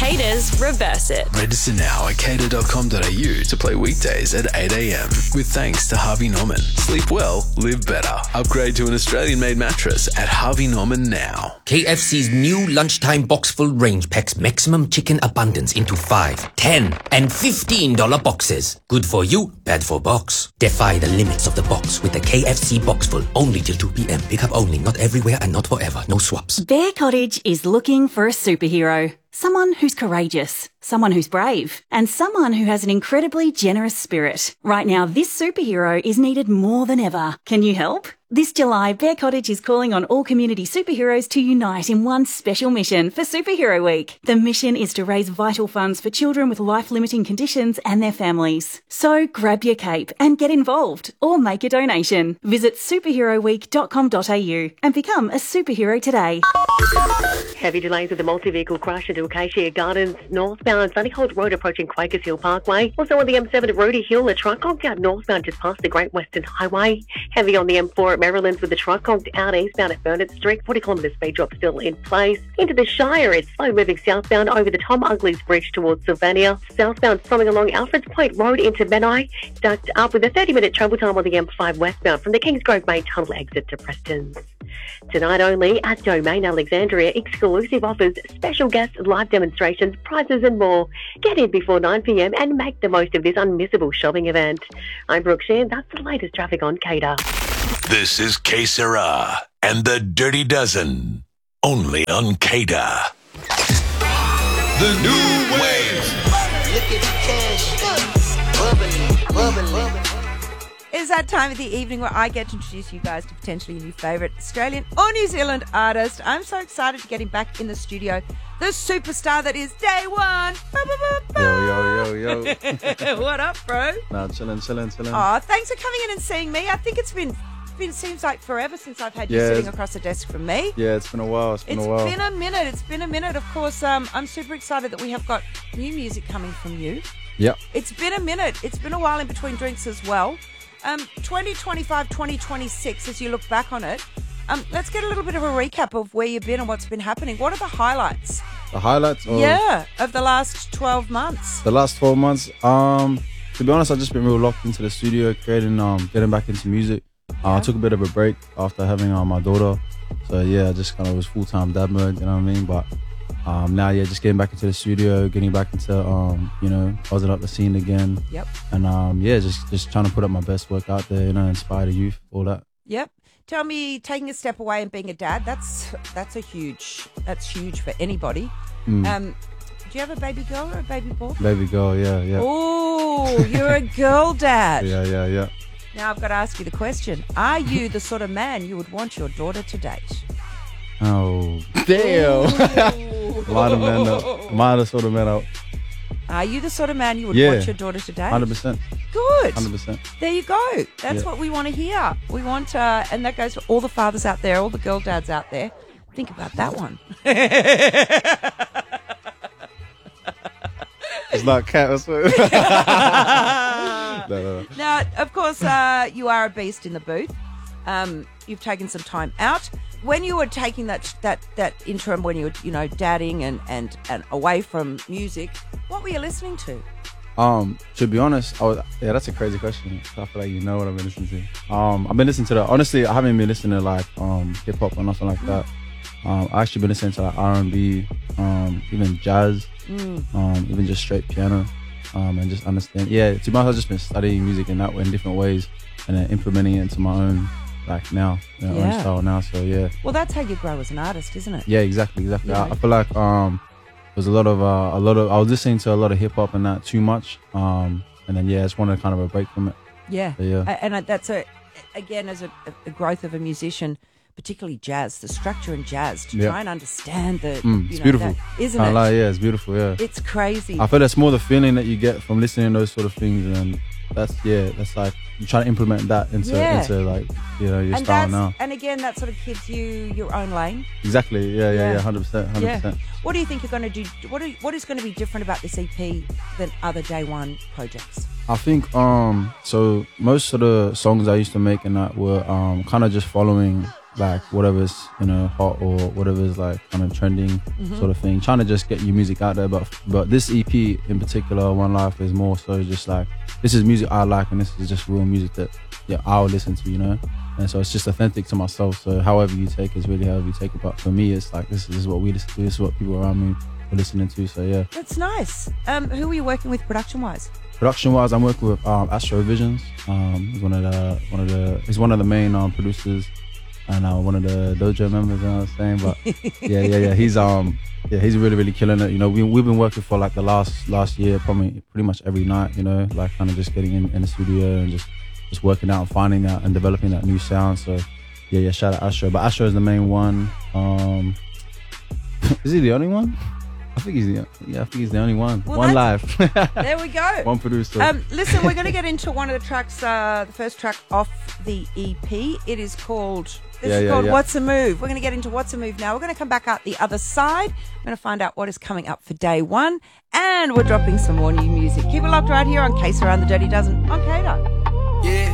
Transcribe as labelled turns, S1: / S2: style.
S1: Haters reverse it.
S2: Register now at cater.com.au to play weekdays at 8 a.m. With thanks to Harvey Norman. Sleep well, live better. Upgrade to an Australian-made mattress at Harvey Norman now.
S3: KFC's new lunchtime box full range packs maximum chicken abundance into 5, 10 and $15 boxes. Good for you, bad for box. Defy the limits of the box with the KFC box full. Only till 2 p.m. Pick up only, not everywhere and not forever. No swaps.
S4: Bear Cottage is looking for a superhero. Someone who's courageous, someone who's brave, and someone who has an incredibly generous spirit. Right now, this superhero is needed more than ever. Can you help? This July, Bear Cottage is calling on all community superheroes to unite in one special mission for Superhero Week. The mission is to raise vital funds for children with life-limiting conditions and their families. So grab your cape and get involved or make a donation. Visit superheroweek.com.au and become a superhero today.
S5: Heavy delays with the multi-vehicle crash into Acacia Gardens northbound, Sunnyholt Road approaching Quakers Hill Parkway. Also on the M7 at Rody Hill, a truck conked out northbound just past the Great Western Highway. Heavy on the M4 at Marylands with the truck conked out eastbound at Burnett Street. 40 kilometre speed drop still in place. Into the Shire, it's slow moving southbound over the Tom Ugley's Bridge towards Sylvania. Southbound flowing along Alfred's Point Road into Menai. Stacked up with a 30-minute travel time on the M5 westbound from the Kingsgrove Main Tunnel exit to Preston's. Tonight only at Domain Alexandria, exclusive offers, special guests, live demonstrations, prizes and more. Get in before 9 p.m. and make the most of this unmissable shopping event. I'm Brooke Sheehan. That's the latest traffic on Cater.
S6: This is Que Sera and the Dirty Dozen, only on Cater. The new wave.
S7: Look at the cash. Bubbling.
S8: It's that time of the evening where I get to introduce you guys to potentially your new favourite Australian or New Zealand artist. I'm so excited to get him back in the studio. The superstar that is Day One.
S9: Yo.
S8: What up, bro?
S9: Nah, chillin'.
S8: Oh, thanks for coming in and seeing me. I think it's been seems like forever since I've had you sitting across the desk from me.
S9: Yeah, it's been a while. It's been a
S8: minute. Of course, I'm super excited that we have got new music coming from you.
S9: Yep.
S8: It's been a minute. It's been a while in between drinks as well. 2025, 2026, as you look back on it, let's get a little bit of a recap of where you've been and what's been happening. What are the highlights?
S9: The highlights?
S8: Of the last 12 months.
S9: The last 12 months? To be honest, I've just been real locked into the studio, creating, getting back into music. I took a bit of a break after having my daughter. So, yeah, I just kind of was full-time dad mode, you know what I mean? But now, just getting back into the studio, getting back into, buzzing up the scene again.
S8: Yep.
S9: And, just trying to put up my best work out there, inspire the youth, all that.
S8: Yep. Tell me, taking a step away and being a dad, that's huge for anybody. Do you have a baby girl or a baby boy?
S9: Baby girl, yeah.
S8: Oh, you're a girl dad.
S9: Yeah.
S8: Now I've got to ask you the question. Are you the sort of man you would want your daughter to date?
S9: Oh, damn. Am the sort of man out?
S8: Are you the sort of man you would want your daughter to date?
S9: 100%.
S8: Good.
S9: 100%.
S8: There you go. That's what we want to hear. We want, and that goes for all the fathers out there, all the girl dads out there. Think about that one.
S9: It's not cat, I swear. No.
S8: Now, of course, you are a beast in the booth. You've taken some time out. When you were taking that interim, when you were, dadding and away from music, what were you listening to?
S9: To be honest, that's a crazy question. I feel like you know what I've been listening to. I've been listening to honestly, I haven't been listening to like hip hop or nothing like that. I actually been listening to like R&B, even jazz, even just straight piano, and just understand. Yeah, to be honest, I've just been studying music in that way, in different ways, and then implementing it into my own, like now, own style now. So yeah.
S8: Well, that's how you grow as an artist, isn't it?
S9: Yeah, exactly.
S8: Yeah.
S9: I feel like there's a lot of I was listening to a lot of hip hop and that too much, and then I just wanted kind of a break from it.
S8: Yeah,
S9: so, yeah.
S8: And that's again as a growth of a musician. Particularly jazz, the structure in jazz, to try and understand the,
S9: it's beautiful,
S8: that, isn't it?
S9: It's beautiful, yeah.
S8: It's crazy.
S9: I feel that's more the feeling that you get from listening to those sort of things, and that's like you try to implement that into like your style now.
S8: And again, that sort of gives you your own lane.
S9: Exactly, yeah, 100%.
S8: What do you think you're going to do? What is going to be different about this EP than other Day One projects?
S9: I think so most of the songs I used to make and that were kind of just following like whatever's hot or whatever's like kind of trending sort of thing. Trying to just get your music out there, but this EP in particular, One Life, is more so just like this is music I like, and this is just real music that I'll listen to, and so it's just authentic to myself. So however you take it is really however you take it. But for me, it's like this is what we listen to. This is what people around me are listening to. So yeah,
S8: that's nice. Who are you working with production wise?
S9: Production wise, I'm working with Astro Visions. He's he's one of the main producers and one of the Dojo members. You know what I'm saying? But yeah. He's really, really killing it. We've been working for like the last year, probably pretty much every night. Like kind of just getting in the studio and just working out and finding that and developing that new sound. So yeah, shout out Astro. But Astro is the main one. Is he the only one? I think he's the only one. Well, One Life.
S8: There we go.
S9: One producer.
S8: Listen, we're going to get into one of the tracks, the first track off the EP. It is called What's a Move. We're going to get into What's a Move now. We're going to come back out the other side. We're going to find out what is coming up for day one. And we're dropping some more new music. Keep it locked right here on Case Around the Dirty Dozen on Cater.
S1: Yeah.